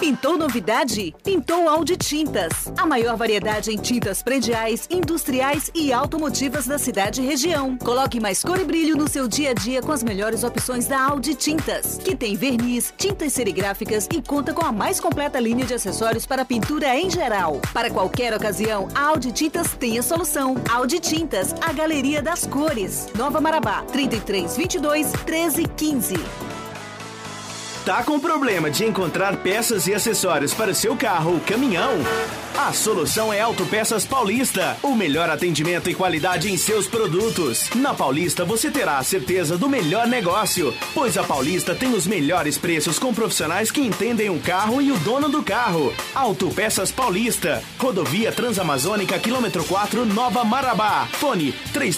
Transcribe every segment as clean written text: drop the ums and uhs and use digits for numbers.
Pintou novidade? Pintou Audi Tintas. A maior variedade em tintas prediais, industriais e automotivas da cidade e região. Coloque mais cor e brilho no seu dia a dia com as melhores opções da Audi Tintas, que tem verniz, tintas serigráficas e conta com a mais completa linha de acessórios para pintura em geral. Para qualquer ocasião, a Audi Tintas tem a solução. Audi Tintas, a galeria das cores. Nova Marabá, 3322 1315. Tá com problema de encontrar peças e acessórios para o seu carro ou caminhão? A solução é Autopeças Paulista, o melhor atendimento e qualidade em seus produtos. Na Paulista você terá a certeza do melhor negócio, pois a Paulista tem os melhores preços com profissionais que entendem o carro e o dono do carro. Autopeças Paulista, Rodovia Transamazônica, quilômetro 4, Nova Marabá. Fone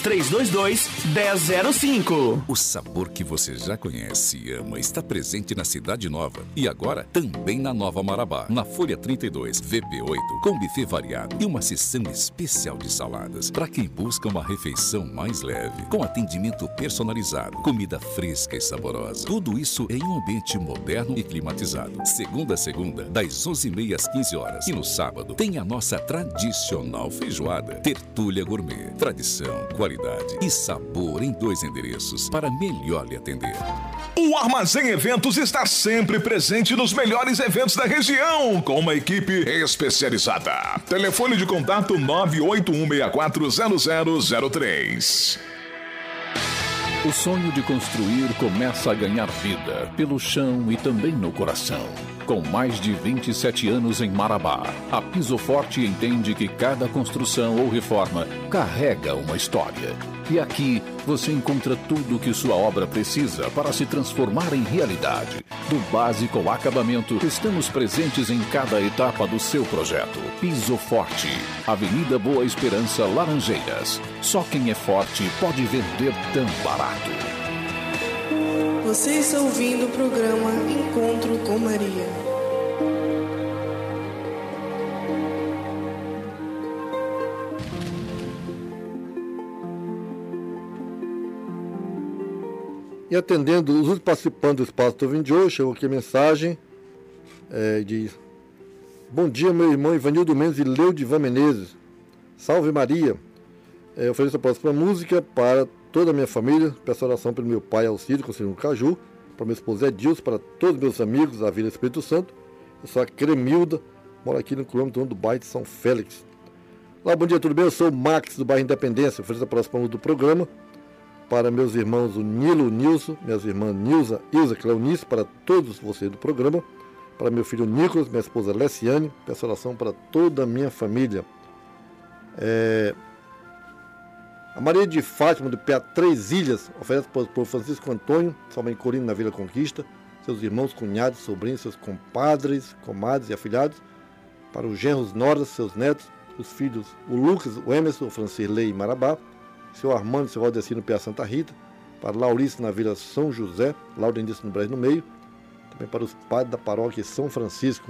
3322-1005. O sabor que você já conhece e ama está presente na Cidade Nova e agora também na Nova Marabá, na Folha 32, VP8, com buffet variado e uma seção especial de saladas para quem busca uma refeição mais leve, com atendimento personalizado, comida fresca e saborosa. Tudo isso em um ambiente moderno e climatizado. Segunda a segunda, das 11h30 às 15 horas. E no sábado tem a nossa tradicional feijoada. Tertúlia Gourmet. Tradição, qualidade e sabor em 2 endereços para melhor lhe atender. O Armazém Eventos está sempre presente nos melhores eventos da região, com uma equipe especializada. Telefone de contato 981640003. O sonho de construir começa a ganhar vida pelo chão e também no coração. Com mais de 27 anos em Marabá, a Piso Forte entende que cada construção ou reforma carrega uma história. E aqui você encontra tudo o que sua obra precisa para se transformar em realidade. Do básico ao acabamento, estamos presentes em cada etapa do seu projeto. Piso Forte, Avenida Boa Esperança, Laranjeiras. Só quem é forte pode vender tão barato. Você está ouvindo o programa Encontro com Maria. E atendendo os outros participantes do Espaço Tô Vindo de hoje, chegou aqui a mensagem, diz: bom dia, meu irmão Ivanildo Mendes e Leudivan Menezes. Salve Maria. Eu ofereço a próxima música para toda a minha família. Peço oração pelo meu pai Alcídio, conselheiro no Caju, para minha esposa Edilson, para todos os meus amigos da Vila Espírito Santo. Eu sou a Cremilda, moro aqui no quilômetro 1 do bairro de São Félix. Olá, bom dia, tudo bem? Eu sou o Max, do bairro Independência. Eu ofereço a próxima música do programa para meus irmãos, o Nilo, o Nilson, minhas irmãs Nilza, Ilza, Cleonice, para todos vocês do programa, para meu filho Nicolas, minha esposa Leciane, peço oração para toda a minha família. A Maria de Fátima, do PA Três Ilhas, oferece para o povo Francisco Antônio, sua mãe Corina, na Vila Conquista, seus irmãos, cunhados, sobrinhos, seus compadres, comadres e afilhados, para os genros, noras, seus netos, os filhos, o Lucas, o Emerson, o Francirley e Marabá, seu Armando, seu Valdecino no PA Santa Rita, para Laurice na Vila São José, Laurenice no Brasil no Meio, também para os padres da paróquia São Francisco.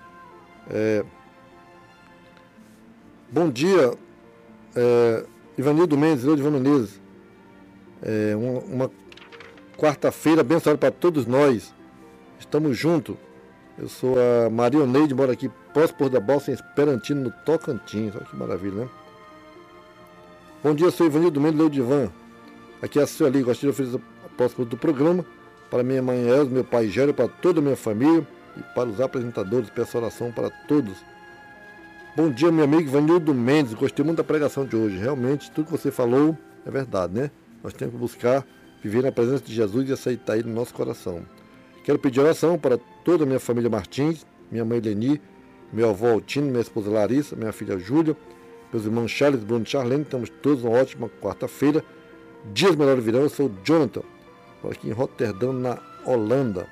Bom dia, Ivanildo Mendes, Leudivan Menezes. Uma quarta-feira abençoada para todos nós. Estamos juntos. Eu sou a Maria Oneide, moro aqui próximo Porto da Balsa, em Esperantino, no Tocantins. Olha que maravilha, né? Bom dia, sou Ivanildo Mendes, Leudivan. Aqui é a Sueli, gostaria de oferecer a próxima do programa para minha mãe Elza, meu pai Gério, para toda a minha família e para os apresentadores. Peço oração para todos. Bom dia, meu amigo Ivanildo Mendes. Gostei muito da pregação de hoje. Realmente, tudo que você falou é verdade, né? Nós temos que buscar viver na presença de Jesus e aceitar Ele no nosso coração. Quero pedir oração para toda a minha família Martins, minha mãe Leni, meu avô Altino, minha esposa Larissa, minha filha Júlia, meus irmãos Charles, Bruno e Charlene. Estamos todos uma ótima quarta-feira. Dias melhores virão. Eu sou o Jonathan, aqui em Roterdã, na Holanda.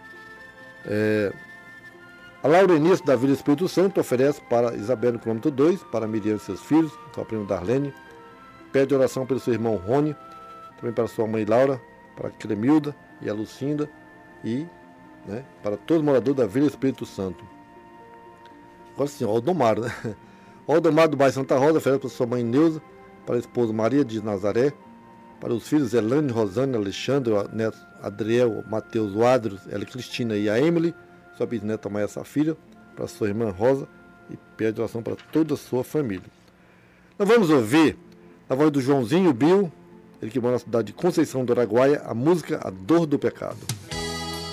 A Laurenice da Vila Espírito Santo oferece para Isabel no quilômetro 2, para Miriam e seus filhos, sua prima Darlene. Pede oração pelo seu irmão Rony, também para sua mãe Laura, para a Cremilda e a Lucinda e para todos os moradores da Vila Espírito Santo. Agora sim, Aldomar, né? Aldomar do bairro Santa Rosa oferece para sua mãe Neuza, para a esposa Maria de Nazaré, para os filhos Elane, Rosane, Alexandre, Neto, Adriel, Matheus, Adros, ela Cristina e a Emily, sua bisneta Maia Safira, para sua irmã Rosa e pede oração para toda a sua família. Nós vamos ouvir, na voz do Joãozinho Bill, ele que mora na cidade de Conceição do Araguaia, a música A Dor do Pecado.